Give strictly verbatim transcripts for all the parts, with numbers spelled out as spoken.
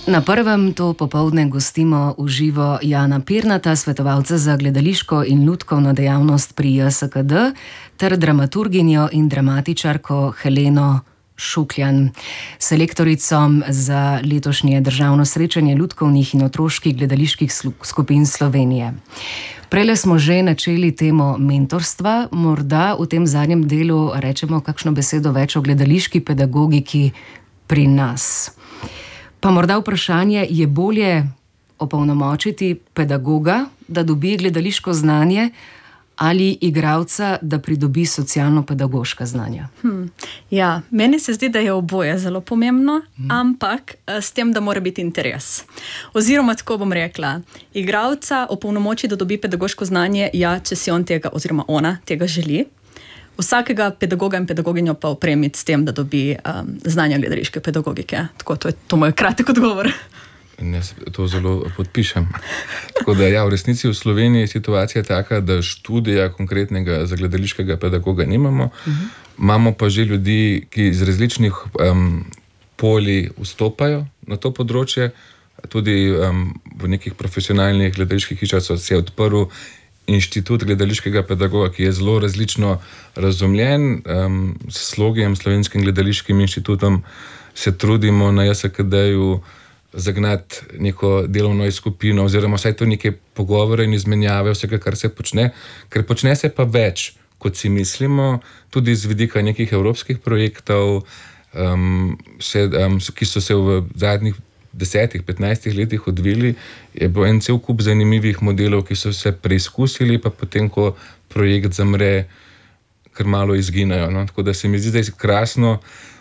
Na prvem to popoldne gostimo v živo Jana Pirnata, svetovalca za gledališko in lutkovno dejavnost pri J S K D, ter dramaturginjo in dramatičarko Heleno Šukljan, selektoricom za letošnje državno srečanje lutkovnih in otroških gledaliških skupin Slovenije. Prele smo že načeli temo mentorstva, morda v tem zadnjem delu rečemo kakšno besedo več o gledališki pedagogiki pri nas. Pa morda vprašanje, je bolje opolnomočiti pedagoga, da dobi gledališko znanje, ali igralca, da pridobi socialno-pedagoška znanja? Hmm. Ja, meni se zdi, da je oboje zelo pomembno, hmm. ampak s tem, da mora biti interes. Oziroma, tako bom rekla, igralca opolnomoči, da dobi pedagoško znanje, ja, če si on tega, oziroma ona tega želi. Vsakega pedagoga in pedagoginjo pa opremiti s tem, da dobi um, znanja gledališke pedagogike. Tako, to je to moj kratek odgovor. In jaz to zelo podpišem. Tako da ja, v resnici v Sloveniji je situacija taka, da študija konkretnega za gledališkega pedagoga nimamo. Uh-huh. Imamo pa že ljudi, ki iz različnih um, polij vstopajo na to področje. Tudi um, v nekih profesionalnih gledaliških hišah so se odprl inštitut gledališkega pedagoga, ki je zelo različno razumljen. Um, s Slogijem, Slovenskim gledališkim inštitutom, se trudimo na J S K D-ju zagnati neko delovno skupino, oziroma vsaj to neke pogovore in izmenjave vsega, kar se počne, ker počne se pa več, kot si mislimo, tudi z vidika nekih evropskih projektov, um, se, um, ki so se v zadnjih desetih, petnajstih letih odvili, je bil en cel kup zanimivih modelov, ki so se preizkusili, pa potem, ko projekt zamre, kar malo izginejo. No? Tako da se mi zdi, da je krasno,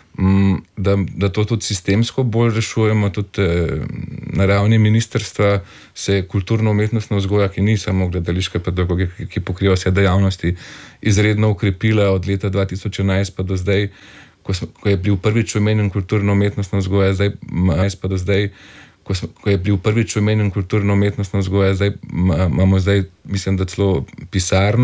da, da to tudi sistemsko bolj rešujemo, tudi eh, na ravni ministrstva se kulturno-umetnostna vzgoja, ki ni samo gledališka pedagogika, ki pokriva vse dejavnosti, izredno ukrepila od leta dva tisoč enajst pa do zdaj, ko, smo, ko je bil prvič omenjen kulturno-umetnostna vzgoja, zdaj pa do zdaj, ko, smo, ko je bil prvič omenjen kulturno-umetnostna vzgoja, zdaj imamo zdaj, mislim, da celo pisarno,